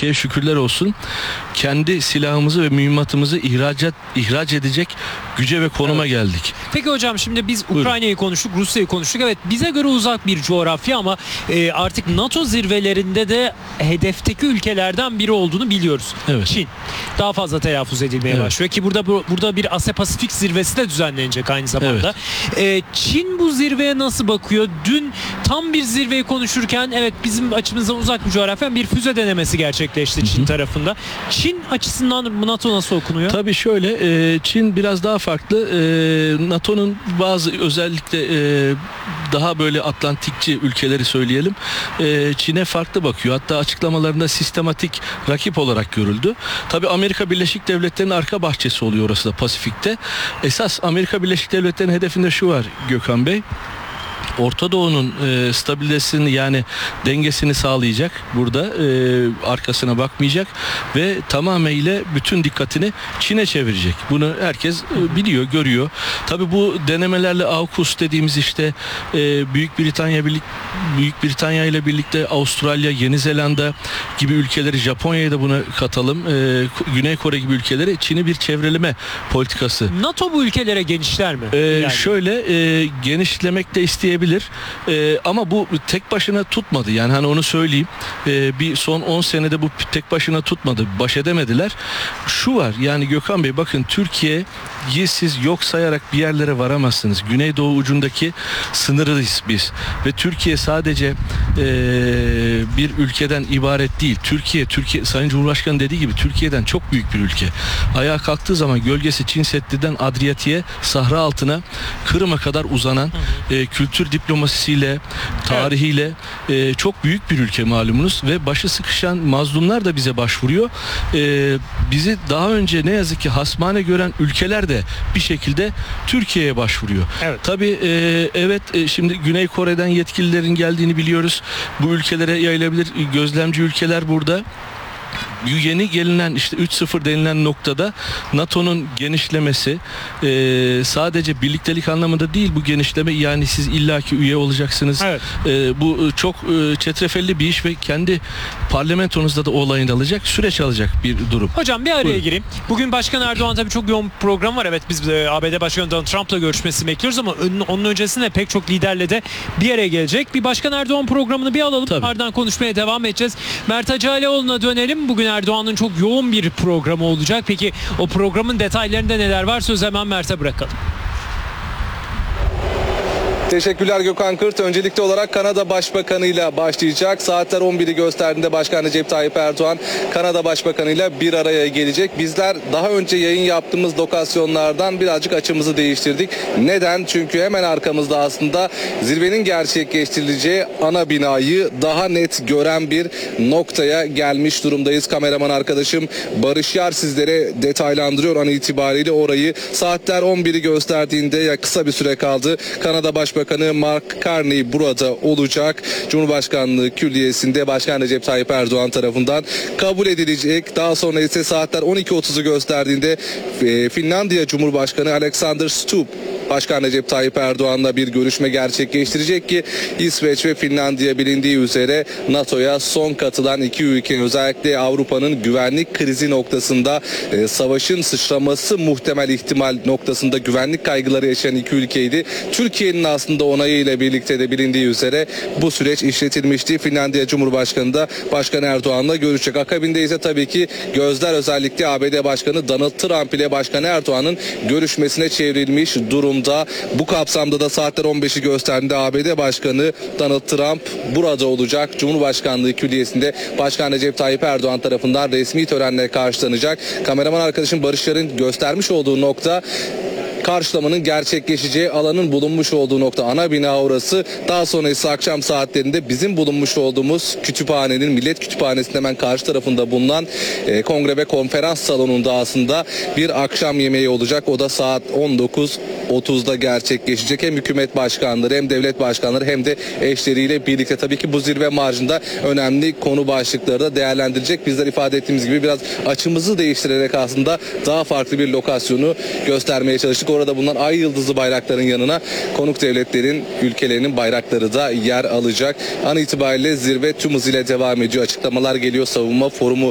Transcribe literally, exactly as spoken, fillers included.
Türkiye'ye şükürler olsun kendi silahımızı ve mühimmatımızı ihracat ihraç edecek güce ve konuma evet. geldik. Peki hocam, şimdi biz Ukrayna'yı konuştuk, Rusya'yı konuştuk. Evet, bize göre uzak bir coğrafya ama e, artık NATO zirvelerinde de hedefteki ülkelerden biri olduğunu biliyoruz. Evet. Çin. Daha fazla telaffuz edilmeye evet. başlıyor ki burada bu, burada bir Asya Pasifik zirvesi de düzenlenecek aynı zamanda. Evet. E, Çin bu zirveye nasıl bakıyor? Dün tam bir zirveyi konuşurken evet bizim açımızdan uzak bir coğrafya, bir füze denemesi gerçekleşti Çin Hı-hı. tarafında. Çin açısından NATO nasıl okunuyor? Tabii şöyle, e, Çin biraz daha farklı. E, NATO'nun bazı özellikle e, daha böyle Atlantikçi ülkeleri söyleyelim. E, Çin'e farklı bakıyor. Hatta açıklamalarında sistematik rakip olarak görüldü. Tabii Amerika Birleşik Devletleri'nin arka bahçesi oluyor orası da Pasifik'te. Esas Amerika Birleşik Devletleri'nin hedefinde şu var Gökhan Bey. Orta Doğu'nun e, stabilitesini, yani dengesini sağlayacak. Burada e, arkasına bakmayacak ve tamamıyla bütün dikkatini Çin'e çevirecek. Bunu herkes e, biliyor, görüyor. Tabii bu denemelerle AUKUS dediğimiz işte e, Büyük Britanya birlik Büyük Britanya ile birlikte Avustralya, Yeni Zelanda gibi ülkeleri, Japonya'yı da buna katalım. E, Güney Kore gibi ülkeleri, Çin'i bir çevreleme politikası. NATO bu ülkelere genişler mi? E, yani? Şöyle e, genişlemek de isteyebilir. Ee, ama bu tek başına tutmadı. Yani hani onu söyleyeyim. Ee, bir son on senede bu tek başına tutmadı. Baş edemediler. Şu var, yani Gökhan Bey bakın, Türkiye'yi siz yok sayarak bir yerlere varamazsınız. Güneydoğu ucundaki sınırlıyız biz. Ve Türkiye sadece ee, bir ülkeden ibaret değil. Türkiye, Türkiye Sayın Cumhurbaşkanı dediği gibi Türkiye'den çok büyük bir ülke. Ayağa kalktığı zaman gölgesi Çin Seddi'den Adriyatik'e, Sahra altına, Kırım'a kadar uzanan e, kültür diplomasisiyle, tarihiyle e, çok büyük bir ülke malumunuz ve başı sıkışan mazlumlar da bize başvuruyor. E, bizi daha önce ne yazık ki hasmane gören ülkeler de bir şekilde Türkiye'ye başvuruyor. Evet. Tabii e, evet e, şimdi Güney Kore'den yetkililerin geldiğini biliyoruz. Bu ülkelere yayılabilir gözlemci ülkeler burada. Yeni gelinen işte üç sıfır denilen noktada NATO'nun genişlemesi e, sadece birliktelik anlamında değil, bu genişleme yani siz illaki üye olacaksınız. Evet. E, bu çok e, çetrefelli bir iş ve kendi parlamentonuzda da olayını alacak, süreç alacak bir durum. Hocam bir araya Buyurun. gireyim. Bugün Başkan Erdoğan tabii çok yoğun program var. Evet, biz e, A B D Başkanı Donald Trump'la görüşmesini bekliyoruz ama ön, onun öncesinde pek çok liderle de bir araya gelecek. Bir Başkan Erdoğan programını bir alalım. Tabii. Ardından konuşmaya devam edeceğiz. Mert Hacıalioğlu'na dönelim. Bugün Erdoğan'ın çok yoğun bir programı olacak. Peki o programın detaylarında neler var? Sözü hemen Mert'e bırakalım. Teşekkürler Gökhan Kırt. Öncelikli olarak Kanada Başbakanı ile başlayacak. Saatler on biri gösterdiğinde Başkan Recep Tayyip Erdoğan Kanada Başbakanı ile bir araya gelecek. Bizler daha önce yayın yaptığımız lokasyonlardan birazcık açımızı değiştirdik. Neden? Çünkü hemen arkamızda aslında zirvenin gerçekleştirileceği ana binayı daha net gören bir noktaya gelmiş durumdayız. Kameraman arkadaşım Barış Yar sizlere detaylandırıyor an itibariyle orayı. Saatler on biri gösterdiğinde ya kısa bir süre kaldı. Kanada Başbakanı Başbakanı Mark Carney burada olacak. Cumhurbaşkanlığı Külliyesi'nde Başkan Recep Tayyip Erdoğan tarafından kabul edilecek. Daha sonra ise saatler on iki otuzu gösterdiğinde Finlandiya Cumhurbaşkanı Alexander Stubb Başkan Recep Tayyip Erdoğan'la bir görüşme gerçekleştirecek ki İsveç ve Finlandiya bilindiği üzere NATO'ya son katılan iki ülke, özellikle Avrupa'nın güvenlik krizi noktasında e, savaşın sıçraması muhtemel ihtimal noktasında güvenlik kaygıları yaşayan iki ülkeydi. Türkiye'nin aslında onayıyla birlikte de bilindiği üzere bu süreç işletilmişti. Finlandiya Cumhurbaşkanı da Başkan Erdoğan'la görüşecek. Akabinde ise tabii ki gözler özellikle A B D Başkanı Donald Trump ile Başkan Erdoğan'ın görüşmesine çevrilmiş durumda. Bu kapsamda da saatler on beşi gösterdiğinde A B D Başkanı Donald Trump burada olacak. Cumhurbaşkanlığı Külliyesi'nde Başkan Recep Tayyip Erdoğan tarafından resmi törenle karşılanacak. Kameraman arkadaşım Barış Yar'ın göstermiş olduğu nokta karşılamanın gerçekleşeceği alanın bulunmuş olduğu nokta, ana bina orası. Daha sonra ise akşam saatlerinde bizim bulunmuş olduğumuz kütüphanenin, Millet Kütüphanesi'nin hemen karşı tarafında bulunan e, kongre ve konferans salonunda aslında bir akşam yemeği olacak. O da saat on dokuz otuzda gerçekleşecek. Hem hükümet başkanları hem devlet başkanları hem de eşleriyle birlikte tabii ki bu zirve marjında önemli konu başlıkları da değerlendirecek. Bizler ifade ettiğimiz gibi biraz açımızı değiştirerek aslında daha farklı bir lokasyonu göstermeye çalıştık. Orada bulunan ay yıldızlı bayrakların yanına konuk devletlerin, ülkelerinin bayrakları da yer alacak. An itibariyle zirve tüm hızıyla devam ediyor. Açıklamalar geliyor. Savunma forumu